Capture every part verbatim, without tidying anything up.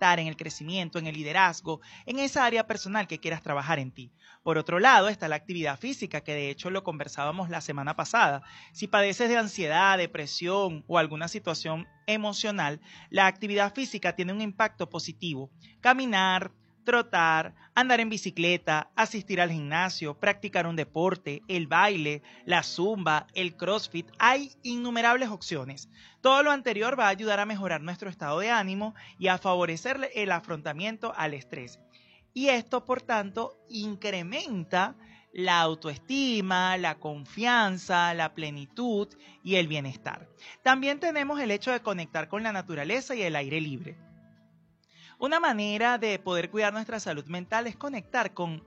bienestar, en el crecimiento, en el liderazgo, en esa área personal que quieras trabajar en ti. Por otro lado está la actividad física, que de hecho lo conversábamos la semana pasada. Si padeces de ansiedad, depresión o alguna situación emocional, la actividad física tiene un impacto positivo. Caminar, trotar, andar en bicicleta, asistir al gimnasio, practicar un deporte, el baile, la zumba, el crossfit, hay innumerables opciones. Todo lo anterior va a ayudar a mejorar nuestro estado de ánimo y a favorecer el afrontamiento al estrés. Y esto, por tanto, incrementa la autoestima, la confianza, la plenitud y el bienestar. También tenemos el hecho de conectar con la naturaleza y el aire libre. Una manera de poder cuidar nuestra salud mental es conectar con,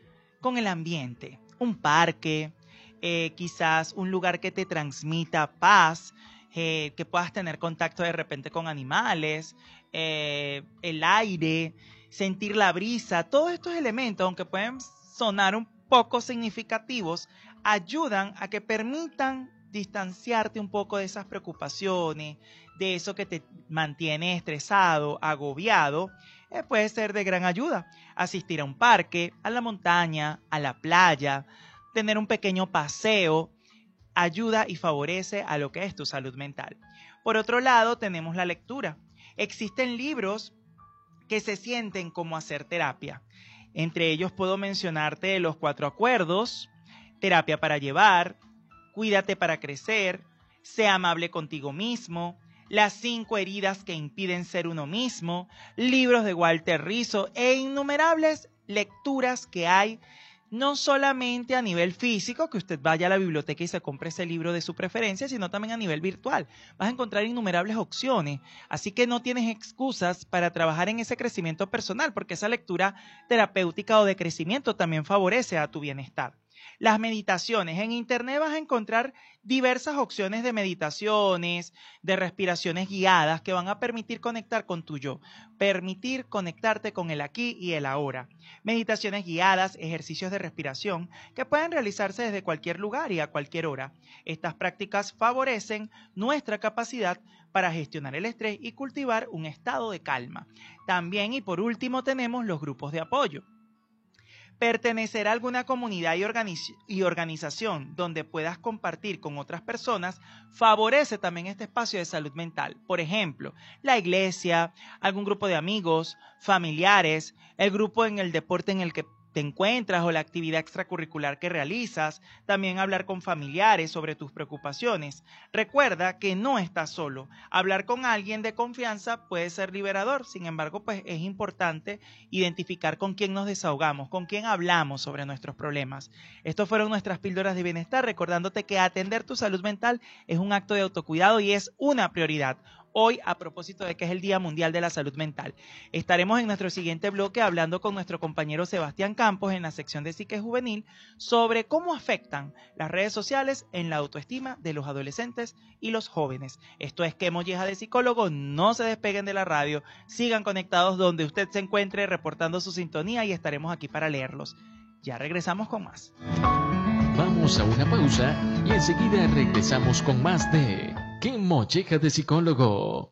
con el ambiente, un parque, eh, quizás un lugar que te transmita paz, eh, que puedas tener contacto de repente con animales, eh, el aire, sentir la brisa. Todos estos elementos, aunque pueden sonar un poco significativos, ayudan a que permitan distanciarte un poco de esas preocupaciones, de eso que te mantiene estresado, agobiado. Eh, puede ser de gran ayuda. Asistir a un parque, a la montaña, a la playa, tener un pequeño paseo, ayuda y favorece a lo que es tu salud mental. Por otro lado, tenemos la lectura. Existen libros que se sienten como hacer terapia. Entre ellos puedo mencionarte Los Cuatro Acuerdos, Terapia para Llevar, Cuídate para Crecer, Sé amable contigo mismo, Las cinco heridas que impiden ser uno mismo, libros de Walter Rizzo e innumerables lecturas que hay, no solamente a nivel físico, que usted vaya a la biblioteca y se compre ese libro de su preferencia, sino también a nivel virtual. Vas a encontrar innumerables opciones, así que no tienes excusas para trabajar en ese crecimiento personal, porque esa lectura terapéutica o de crecimiento también favorece a tu bienestar. Las meditaciones. En internet vas a encontrar diversas opciones de meditaciones, de respiraciones guiadas que van a permitir conectar con tu yo, permitir conectarte con el aquí y el ahora. Meditaciones guiadas, ejercicios de respiración que pueden realizarse desde cualquier lugar y a cualquier hora. Estas prácticas favorecen nuestra capacidad para gestionar el estrés y cultivar un estado de calma. También y por último tenemos los grupos de apoyo. Pertenecer a alguna comunidad y, organiz y organización donde puedas compartir con otras personas favorece también este espacio de salud mental. Por ejemplo, la iglesia, algún grupo de amigos, familiares, el grupo en el deporte en el que te encuentras o la actividad extracurricular que realizas, también hablar con familiares sobre tus preocupaciones. Recuerda que no estás solo. Hablar con alguien de confianza puede ser liberador, sin embargo, pues es importante identificar con quién nos desahogamos, con quién hablamos sobre nuestros problemas. Estos fueron nuestras píldoras de bienestar, recordándote que atender tu salud mental es un acto de autocuidado y es una prioridad. Hoy, a propósito de que es el Día Mundial de la Salud Mental, estaremos en nuestro siguiente bloque hablando con nuestro compañero Sebastián Campos en la sección de Psique Juvenil sobre cómo afectan las redes sociales en la autoestima de los adolescentes y los jóvenes. Esto es Que Molleja de Psicólogo, no se despeguen de la radio, sigan conectados donde usted se encuentre reportando su sintonía y estaremos aquí para leerlos. Ya regresamos con más. Vamos a una pausa y enseguida regresamos con más de ¡Qué Molleja de Psicólogo!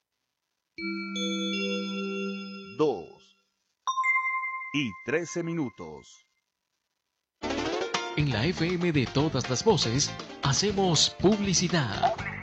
Dos y trece minutos. En la F M de todas las voces, hacemos publicidad.